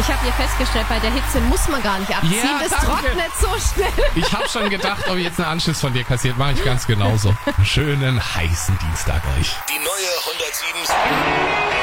Ich habe hier festgestellt, bei der Hitze muss man gar nicht abziehen. Ja, es danke. trocknet so schnell. Ich habe schon gedacht, ob ich jetzt einen Anschluss von dir kassiert. Mache ich ganz genauso. Schönen heißen Dienstag euch. Die neue 107.